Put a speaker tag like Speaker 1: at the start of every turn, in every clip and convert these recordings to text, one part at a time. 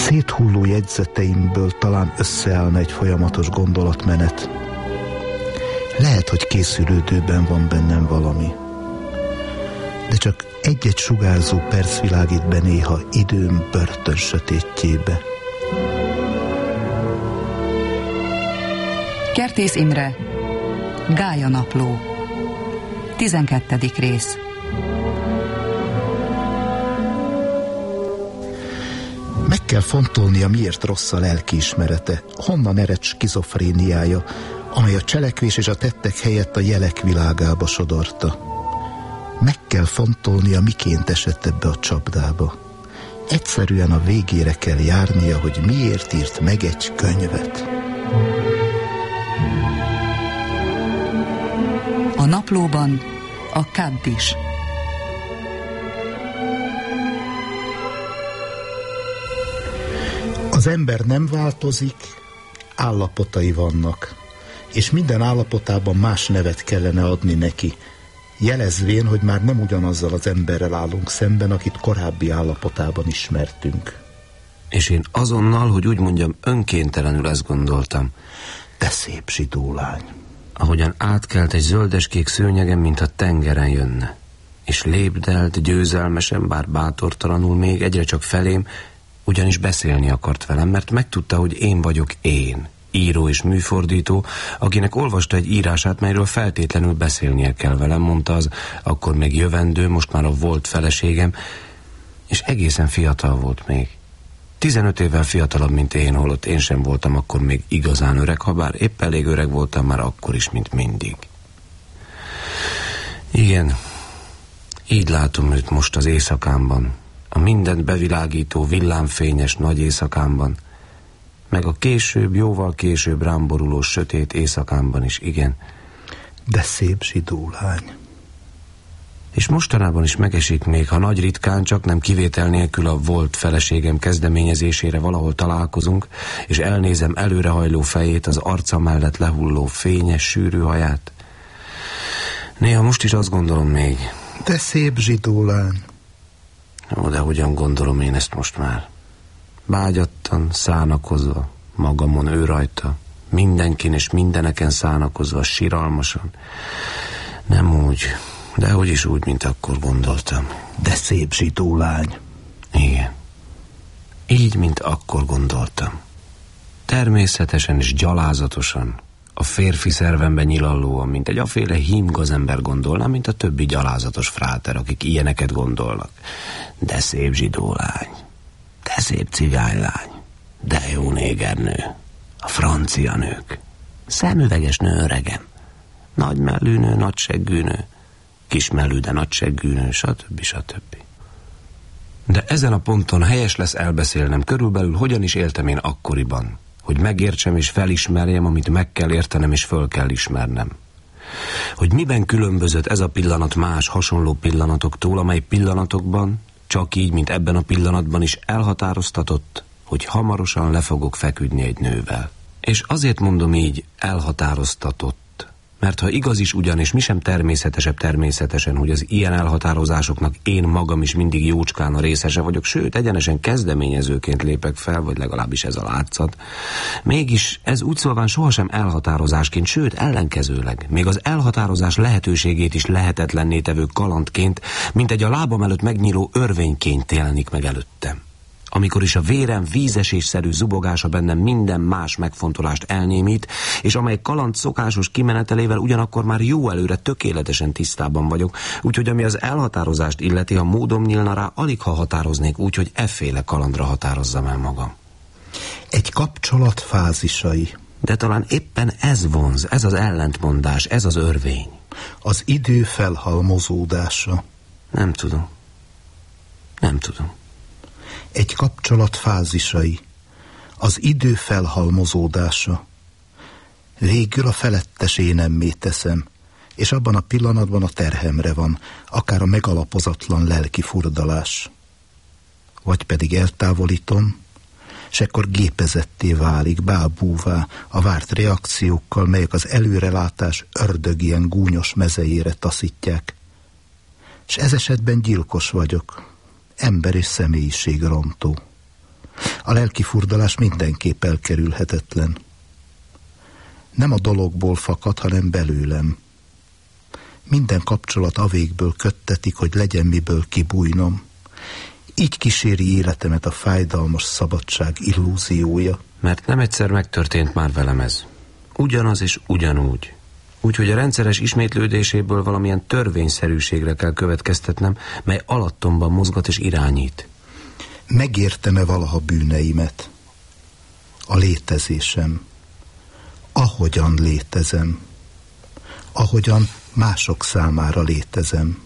Speaker 1: széthulló jegyzeteimből talán összeállna egy folyamatos gondolatmenet. Lehet, hogy készülődőben van bennem valami, de csak egy-egy sugárzó perc világít be néha időm börtön sötétjébe.
Speaker 2: Kertész Imre, Gálya napló, 12. rész.
Speaker 1: Meg kell fontolnia, miért rossz a lelkiismerete, honnan ered skizofréniája, amely a cselekvés és a tettek helyett a jelek világába sodorta. Meg kell fontolnia, miként esett ebbe a csapdába. Egyszerűen a végére kell járnia, hogy miért írt meg egy könyvet.
Speaker 2: A naplóban a Kaddis.
Speaker 1: Az ember nem változik, állapotai vannak, és minden állapotában más nevet kellene adni neki, jelezvén, hogy már nem ugyanazzal az emberrel állunk szemben, akit korábbi állapotában ismertünk.
Speaker 3: És én azonnal, hogy úgy mondjam, önkéntelenül ezt gondoltam.
Speaker 1: De szép zsidó lány.
Speaker 3: Ahogyan átkelt egy zöldeskék szőnyegen, mintha tengeren jönne. És lépdelt győzelmesen, bár bátortalanul még egyre csak felém, ugyanis beszélni akart velem, mert megtudta, hogy én vagyok én, író és műfordító, akinek olvasta egy írását, melyről feltétlenül beszélnie kell velem, mondta az akkor még jövendő, most már a volt feleségem, és egészen fiatal volt még. 15 évvel fiatalabb, mint én, holott én sem voltam akkor még igazán öreg, ha bár épp elég öreg voltam már akkor is, mint mindig. Igen, így látom őt most az éjszakámban, a mindent bevilágító, villámfényes nagy éjszakámban, meg a később, jóval később rám boruló sötét éjszakámban is, igen.
Speaker 1: De szép zsidó lány.
Speaker 3: És mostanában is megesik még, ha nagy ritkán, csak nem kivétel nélkül a volt feleségem kezdeményezésére valahol találkozunk, és elnézem előrehajló fejét, az arca mellett lehulló fényes, sűrű haját. Néha most is azt gondolom még.
Speaker 1: De szép zsidó lány.
Speaker 3: Ó, de hogyan gondolom én ezt most már? Vágyattan, szánakozva, magamon ő rajta, mindenkin és mindeneken szánakozva, siralmasan. Nem úgy, de hogy is úgy, mint akkor gondoltam.
Speaker 1: De szép zsidó lány.
Speaker 3: Igen. Így, mint akkor gondoltam. Természetesen és gyalázatosan, a férfi szervemben nyilallóan, mint egy aféle hím gazember gondolná, mint a többi gyalázatos fráter, akik ilyeneket gondolnak. De szép zsidó lány. De szép cigánylány. De jó négernő. A francia nők. Szemüveges nő, öregem. Nagymellű nő, nagyseggű nő. Kismellű, de nagyseggű nő, stb. Stb. De ezen a ponton helyes lesz elbeszélnem körülbelül, hogyan is éltem én akkoriban, hogy megértsem és felismerjem, amit meg kell értenem és föl kell ismernem. Hogy miben különbözött ez a pillanat más hasonló pillanatoktól, amely pillanatokban, csak így, mint ebben a pillanatban is elhatároztatott, hogy hamarosan le fogok feküdni egy nővel. És azért mondom így elhatároztatott, mert ha igaz is ugyan, és mi sem természetesebb természetesen, hogy az ilyen elhatározásoknak én magam is mindig jócskán a részese vagyok, sőt, egyenesen kezdeményezőként lépek fel, vagy legalábbis ez a látszat. Mégis ez úgy szólván sohasem elhatározásként, sőt, ellenkezőleg, még az elhatározás lehetőségét is lehetetlenné tevő kalandként, mint egy a lábam előtt megnyíló örvényként jelenik meg előttem. Amikor is a vérem vízesésszerű zubogása bennem minden más megfontolást elnémít, és amely kaland szokásos kimenetelével ugyanakkor már jó előre tökéletesen tisztában vagyok, úgyhogy ami az elhatározást illeti, ha módom nyílna rá, alig ha határoznék úgy, hogy efféle kalandra határozzam el magam.
Speaker 1: Egy kapcsolat fázisai.
Speaker 3: De talán éppen ez vonz, ez az ellentmondás, ez az örvény.
Speaker 1: Az idő felhalmozódása.
Speaker 3: Nem tudom.
Speaker 1: Egy kapcsolat fázisai. Az idő felhalmozódása. Végül a felettes énemmé teszem, és abban a pillanatban a terhemre van, akár a megalapozatlan lelki furdalás. Vagy pedig eltávolítom, s ekkor gépezetté válik, bábúvá a várt reakciókkal, melyek az előrelátás ördögien gúnyos mezejére taszítják. S ez esetben gyilkos vagyok, ember és személyiségrontó. A lelki furdalás mindenképp elkerülhetetlen. Nem a dologból fakad, hanem belőlem. Minden kapcsolat a végből köttetik, hogy legyen miből kibújnom. Így kíséri életemet a fájdalmas szabadság illúziója.
Speaker 3: Mert nem egyszer megtörtént már velem ez. Ugyanaz és ugyanúgy. Úgyhogy a rendszeres ismétlődéséből valamilyen törvényszerűségre kell következtetnem, mely alattomban mozgat és irányít.
Speaker 1: Megértem-e valaha bűneimet? A létezésem. Ahogyan létezem. Ahogyan mások számára létezem.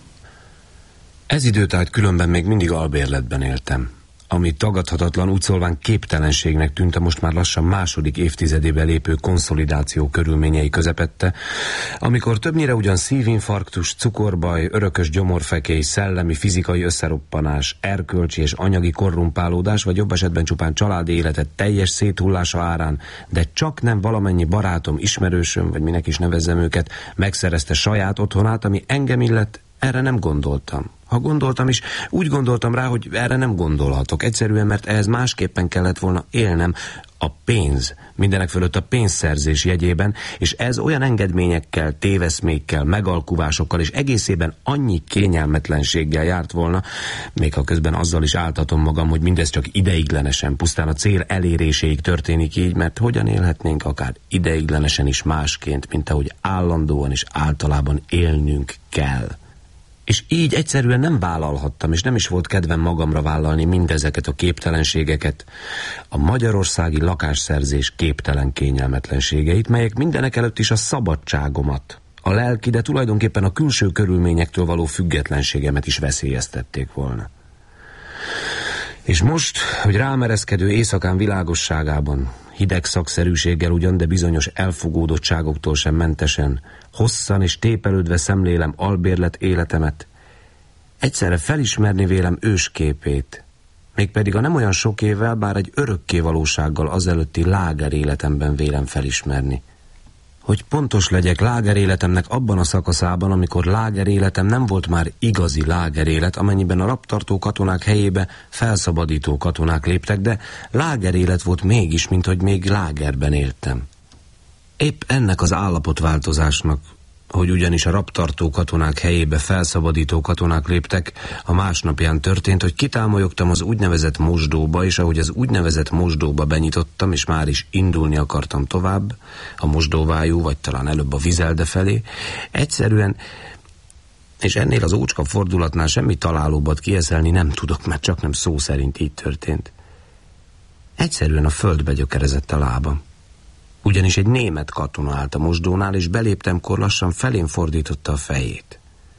Speaker 3: Ez időtájt különben még mindig albérletben éltem, ami tagadhatatlan, úgy szólván képtelenségnek tűnt a most már lassan második évtizedébe lépő konszolidáció körülményei közepette, amikor többnyire ugyan szívinfarktus, cukorbaj, örökös gyomorfekély, szellemi, fizikai összeroppanás, erkölcsi és anyagi korrumpálódás, vagy jobb esetben csupán családi életet teljes széthullása árán, de csak nem valamennyi barátom, ismerősöm, vagy minek is nevezzem őket, megszerezte saját otthonát, ami engem illet, erre nem gondoltam. Ha gondoltam is, úgy gondoltam rá, hogy erre nem gondolhatok. Egyszerűen, mert ehhez másképpen kellett volna élnem. A pénz, mindenek fölött a pénzszerzés jegyében, és ez olyan engedményekkel, téveszmékkel, megalkuvásokkal és egészében annyi kényelmetlenséggel járt volna, még ha közben azzal is áltatom magam, hogy mindez csak ideiglenesen, pusztán a cél eléréséig történik így, mert hogyan élhetnénk akár ideiglenesen is másként, mint ahogy állandóan és általában élnünk kell. És így egyszerűen nem vállalhattam, és nem is volt kedvem magamra vállalni mindezeket a képtelenségeket, a magyarországi lakásszerzés képtelen kényelmetlenségeit, melyek mindenek előtt is a szabadságomat, a lelki, de tulajdonképpen a külső körülményektől való függetlenségemet is veszélyeztették volna. És most, hogy rámereszkedő éjszakán világosságában, hideg szakszerűséggel ugyan, de bizonyos elfogódottságoktól sem mentesen, hosszan és tépelődve szemlélem albérlet életemet, egyszerre felismerni vélem ősképét, mégpedig a nem olyan sok évvel, bár egy örökké valósággal azelőtti láger életemben vélem felismerni. Hogy pontos legyek, lágeréletemnek abban a szakaszában, amikor lágeréletem nem volt már igazi lágerélet, amennyiben a rabtartó katonák helyébe felszabadító katonák léptek, de lágerélet volt mégis, mint hogy még lágerben éltem. Épp ennek az állapotváltozásnak, hogy ugyanis a rabtartó katonák helyébe felszabadító katonák léptek, a másnapján történt, hogy kitámolyogtam az úgynevezett mosdóba, és ahogy az úgynevezett mosdóba benyitottam, és már is indulni akartam tovább, a mosdóvájú, vagy talán előbb a Vizelde felé, egyszerűen, és ennél az ócska fordulatnál semmi találóbbat kieszelni nem tudok, mert csak nem szó szerint így történt. Egyszerűen a földbe gyökerezett a lábam. Ugyanis egy német katona állt a mosdónál, és beléptemkor lassan felén fordította a fejét.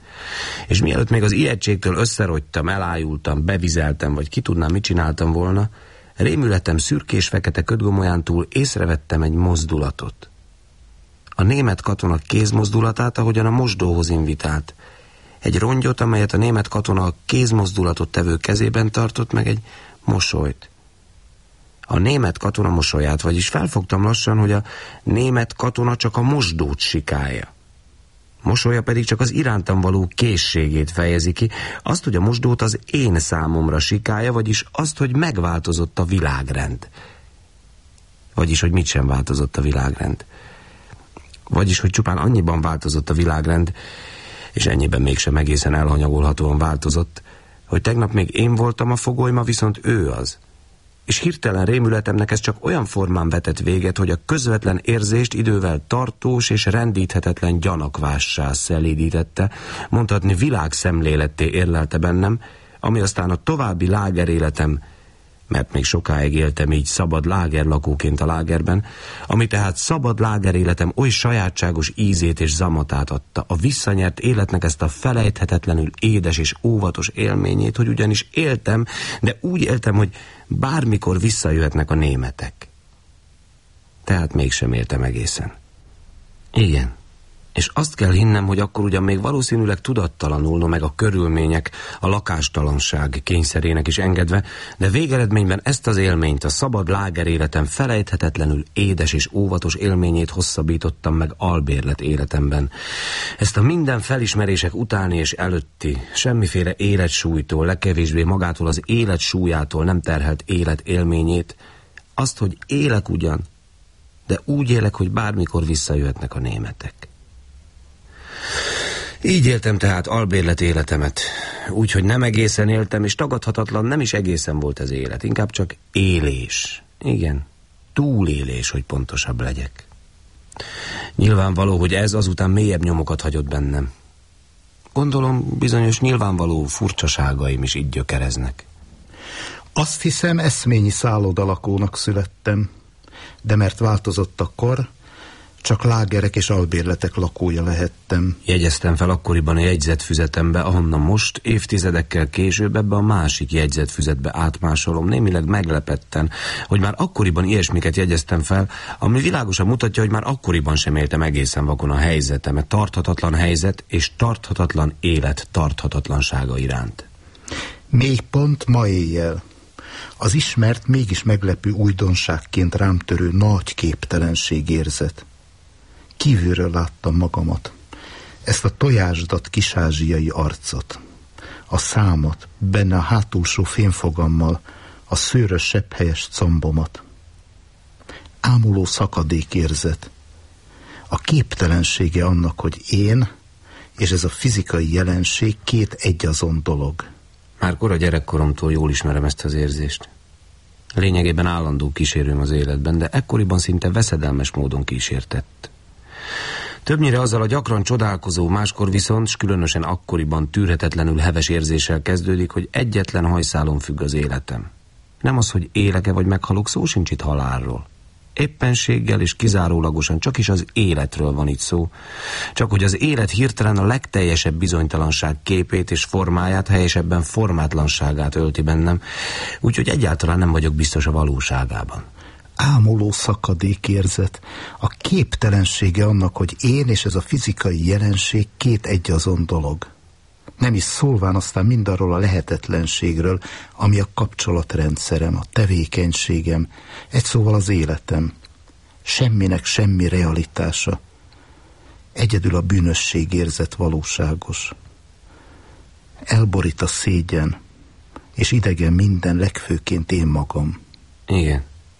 Speaker 3: És mielőtt még az ijegységtől összerogytam, elájultam, bevizeltem, vagy ki tudnám, mit csináltam volna, rémületem szürkés-fekete ködgomolyán túl észrevettem egy mozdulatot. A német katona kézmozdulatát, ahogyan a mosdóhoz invitált. Egy rongyot, amelyet a német katona a kézmozdulatot tevő kezében tartott, meg egy mosolyt. A német katona mosolyát, vagyis felfogtam lassan, hogy a német katona csak a mosdót sikálja. Mosolya pedig csak az irántam való készségét fejezi ki, azt, hogy a mosdót az én számomra sikálja, vagyis azt, hogy megváltozott a világrend. Vagyis, hogy mit sem változott a világrend. Vagyis, hogy csupán annyiban változott a világrend, és ennyiben mégsem egészen elhanyagolhatóan változott, hogy tegnap még én voltam a fogoly, ma viszont ő az. És hirtelen rémületemnek ez csak olyan formán vetett véget, hogy a közvetlen érzést idővel tartós és rendíthetetlen gyanakvássá szelídítette, mondhatni világszemléletté érlelte bennem, ami aztán a további lágeréletem, mert még sokáig éltem így szabad lágerlakóként a lágerben, ami tehát szabad lágeréletem oly sajátságos ízét és zamatát adta, a visszanyert életnek ezt a felejthetetlenül édes és óvatos élményét, hogy ugyanis éltem, de úgy éltem, hogy bármikor visszajöhetnek a németek. Tehát mégsem éltem egészen. Igen, És azt kell hinnem, hogy akkor ugyan még valószínűleg tudattalanul, meg a körülmények, a lakástalanság kényszerének is engedve, de végeredményben ezt az élményt, a szabad lágeréletem felejthetetlenül édes és óvatos élményét hosszabbítottam meg albérlet életemben. Ezt a minden felismerések utáni és előtti, semmiféle életsúlytól, legkevésbé magától az élet súlyától nem terhelt élet élményét, azt, hogy élek ugyan, de úgy élek, hogy bármikor visszajöhetnek a németek. Így éltem tehát albérlet életemet, úgyhogy nem egészen éltem, és tagadhatatlan nem is egészen volt az élet, inkább csak élés. Igen, túlélés, hogy pontosabb legyek. Nyilvánvaló, hogy ez azután mélyebb nyomokat hagyott bennem. Gondolom, bizonyos nyilvánvaló furcsaságaim is így gyökereznek.
Speaker 1: Azt hiszem, eszményi szállodalakónak születtem, de mert változott a kor, csak lágerek és albérletek lakója lehettem.
Speaker 3: Jegyeztem fel akkoriban a jegyzetfüzetembe, ahonnan most, évtizedekkel később ebbe a másik jegyzetfüzetbe átmásolom, némileg meglepetten, hogy már akkoriban ilyesmiket jegyeztem fel, ami világosan mutatja, hogy már akkoriban sem éltem egészen vakon a helyzetemet, tarthatatlan helyzet és tarthatatlan élet tarthatatlansága iránt.
Speaker 1: Még pont ma éjjel. Az ismert, mégis meglepő újdonságként rám törő nagy képtelenség érzet. Kívülről láttam magamat, ezt a tojásdat kisázsiai arcot, a számot, benne a hátulsó fémfogammal, a szőrös sebphelyes combomat. Ámuló szakadékérzet, a képtelensége annak, hogy én és ez a fizikai jelenség két egyazon dolog.
Speaker 3: Már kora gyerekkoromtól jól ismerem ezt az érzést. Lényegében állandó kísérőm az életben, de ekkoriban szinte veszedelmes módon kísértett. Többnyire azzal a gyakran csodálkozó, máskor viszont, s különösen akkoriban tűrhetetlenül heves érzéssel kezdődik, hogy egyetlen hajszálon függ az életem. Nem az, hogy élek-e vagy meghalok, szó sincs itt halálról. Éppenséggel és kizárólagosan csak is az életről van itt szó, csak hogy az élet hirtelen a legteljesebb bizonytalanság képét és formáját, helyesebben formátlanságát ölti bennem, úgyhogy egyáltalán nem vagyok biztos a valóságában.
Speaker 1: Ámuló szakadékérzet, a képtelensége annak, hogy én és ez a fizikai jelenség két egyazon dolog. Nem is szólván aztán mindarról a lehetetlenségről, ami a kapcsolatrendszerem, a tevékenységem, egy szóval az életem. Semminek semmi realitása. Egyedül a bűnösségérzet valóságos. Elborít a szégyen, és idegen minden, legfőként én magam.
Speaker 3: Igen.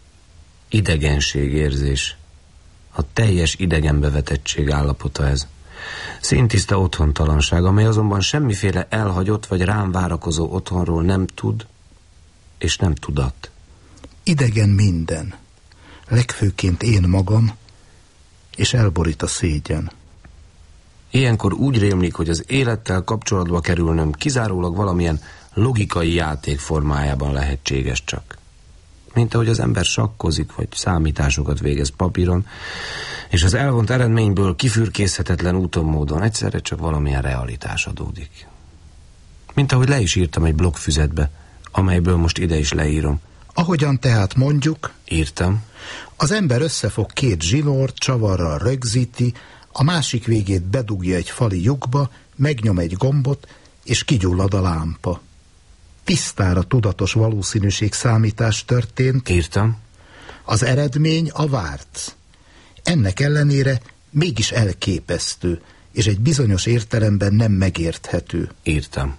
Speaker 3: Idegenségérzés. A teljes idegenbevetettség állapota ez. Színtiszta otthontalanság, amely azonban semmiféle elhagyott vagy rám várakozó otthonról nem tud, és nem tudat.
Speaker 1: Idegen minden, legfőként én magam, és elborít a szégyen.
Speaker 3: Ilyenkor úgy rémlik, hogy az élettel kapcsolatba kerülnöm kizárólag valamilyen logikai játék formájában lehetséges csak. Mint ahogy az ember sakkozik, vagy számításokat végez papíron, és az elvont eredményből kifürkészhetetlen úton módon egyszerre csak valamilyen realitás adódik. Mint ahogy le is írtam egy blokkfüzetbe, amelyből most ide is leírom.
Speaker 1: Ahogyan tehát mondjuk,
Speaker 3: írtam,
Speaker 1: az ember összefog két zsinort, csavarral rögzíti, a másik végét bedugja egy fali lyukba, megnyom egy gombot, és kigyullad a lámpa. Tisztára tudatos valószínűség számítás történt.
Speaker 3: Írtam.
Speaker 1: Az eredmény a várt. Ennek ellenére mégis elképesztő, és egy bizonyos értelemben nem megérthető.
Speaker 3: Írtam.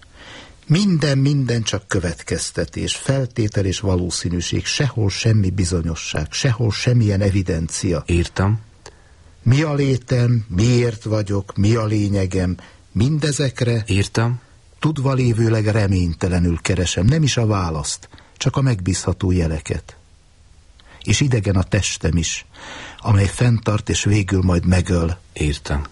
Speaker 1: Minden csak következtetés, feltétel és valószínűség, sehol semmi bizonyosság, sehol semmilyen evidencia.
Speaker 3: Írtam.
Speaker 1: Mi a létem, miért vagyok, mi a lényegem, mindezekre...
Speaker 3: Írtam.
Speaker 1: Tudva lévőleg reménytelenül keresem, nem is a választ, csak a megbízható jeleket. És idegen a testem is, amely fenntart és végül majd megöl.
Speaker 3: Írtam.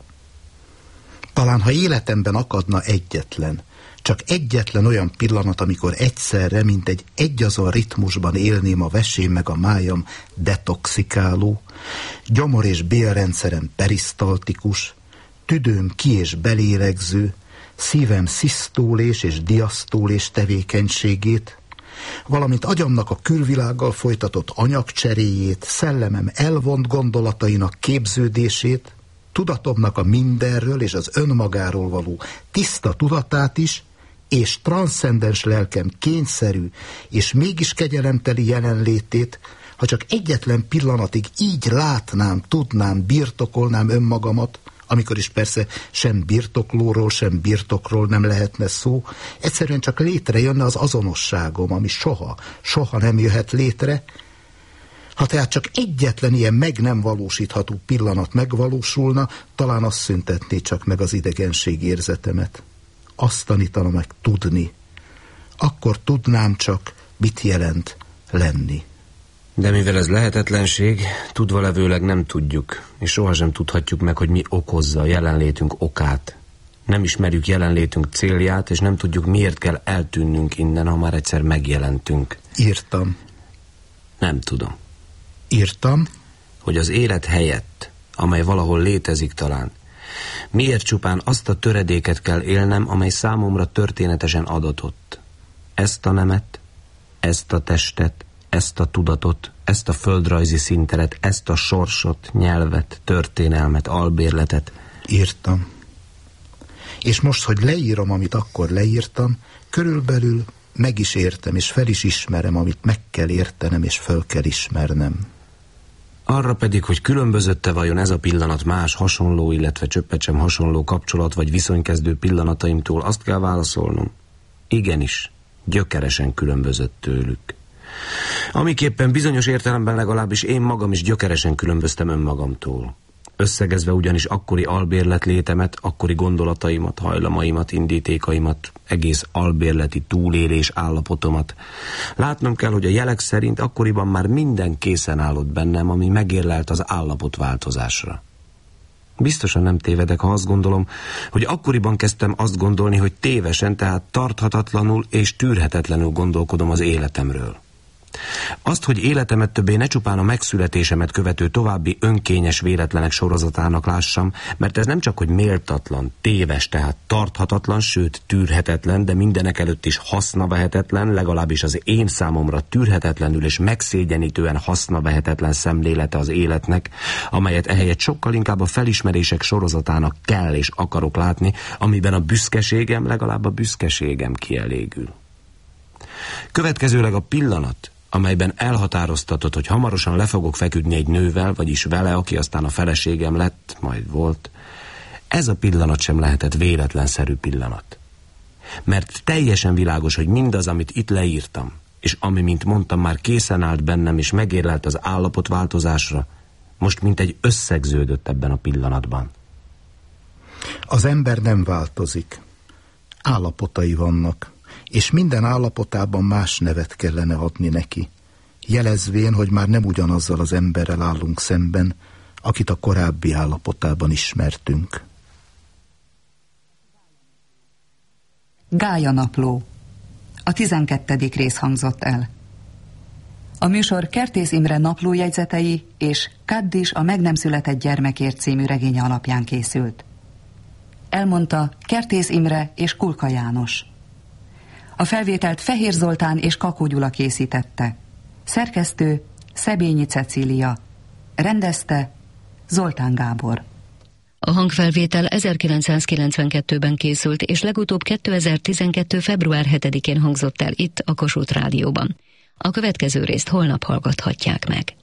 Speaker 1: Talán ha életemben akadna egyetlen, csak egyetlen olyan pillanat, amikor egyszerre, mint egy egyazon ritmusban élném a vesém meg a májam detoxikáló, gyomor- és bélrendszerem perisztaltikus, tüdőm ki- és belélegző, szívem szisztólés és diasztólés tevékenységét, valamint agyamnak a külvilággal folytatott anyagcseréjét, szellemem elvont gondolatainak képződését, tudatomnak a mindenről és az önmagáról való tiszta tudatát is, és transzcendens lelkem kényszerű és mégis kegyelemteli jelenlétét, ha csak egyetlen pillanatig így látnám, tudnám, birtokolnám önmagamat, amikor is persze sem birtoklóról, sem birtokról nem lehetne szó, egyszerűen csak létrejönne az azonosságom, ami soha nem jöhet létre. Ha tehát csak egyetlen ilyen meg nem valósítható pillanat megvalósulna, talán azt szüntetné csak meg az idegenség érzetemet. Azt tanítana meg tudni. Akkor tudnám csak, mit jelent lenni.
Speaker 3: De mivel ez lehetetlenség, tudva levőleg nem tudjuk, és sohasem tudhatjuk meg, hogy mi okozza a jelenlétünk okát. Nem ismerjük jelenlétünk célját, és nem tudjuk, miért kell eltűnnünk innen, ha már egyszer megjelentünk.
Speaker 1: Írtam.
Speaker 3: Nem tudom.
Speaker 1: Írtam?
Speaker 3: Hogy az élet helyett, amely valahol létezik talán, miért csupán azt a töredéket kell élnem, amely számomra történetesen adatott. Ezt a nemet, ezt a testet, ezt a tudatot, ezt a földrajzi színteret, ezt a sorsot, nyelvet, történelmet, albérletet.
Speaker 1: Írtam. És most, hogy leírom, amit akkor leírtam, körülbelül meg is értem, és fel is ismerem, amit meg kell értenem, és föl kell ismernem.
Speaker 3: Arra pedig, hogy különbözötte vajon ez a pillanat más hasonló, illetve csöppet sem hasonló kapcsolat vagy viszonykezdő pillanataimtól, azt kell válaszolnom. Igenis, gyökeresen különbözött tőlük. Amiképpen bizonyos értelemben legalábbis én magam is gyökeresen különböztem önmagamtól. Összegezve ugyanis akkori albérletlétemet, akkori gondolataimat, hajlamaimat, indítékaimat, egész albérleti túlélés állapotomat. Látnom kell, hogy a jelek szerint akkoriban már minden készen állott bennem, ami megérlelt az állapotváltozásra. Biztosan nem tévedek, ha azt gondolom, hogy akkoriban kezdtem azt gondolni, hogy tévesen, tehát tarthatatlanul és tűrhetetlenül gondolkodom az életemről. Azt, hogy életemet többé ne csupán a megszületésemet követő további önkényes véletlenek sorozatának lássam, mert ez nem csak, hogy méltatlan, téves, tehát tarthatatlan, sőt tűrhetetlen, de mindenek előtt is hasznavehetetlen, legalábbis az én számomra tűrhetetlenül és megszégyenítően hasznavehetetlen szemlélete az életnek, amelyet ehelyett sokkal inkább a felismerések sorozatának kell és akarok látni, amiben a büszkeségem, legalább a büszkeségem kielégül. Következőleg a pillanat, amelyben elhatároztatod, hogy hamarosan le fogok feküdni egy nővel, vagyis vele, aki aztán a feleségem lett, majd volt, ez a pillanat sem lehetett véletlenszerű pillanat. Mert teljesen világos, hogy mindaz, amit itt leírtam, és ami, mint mondtam, már készen állt bennem, és megérlelt az állapotváltozásra, most mint egy összegződött ebben a pillanatban.
Speaker 1: Az ember nem változik. Állapotai vannak. És minden állapotában más nevet kellene adni neki, jelezvén, hogy már nem ugyanazzal az emberrel állunk szemben, akit a korábbi állapotában ismertünk.
Speaker 2: Gája napló. A 12. rész hangzott el. A műsor Kertész Imre naplójegyzetei és Kaddis a meg nem született gyermekért című regénye alapján készült. Elmondta Kertész Imre és Kulka János. A felvételt Fehér Zoltán és Kakó Gyula készítette. Szerkesztő Szebényi Cecília. Rendezte Zoltán Gábor.
Speaker 4: A hangfelvétel 1992-ben készült, és legutóbb 2012. február 7-én hangzott el itt a Kossuth Rádióban. A következő részt holnap hallgathatják meg.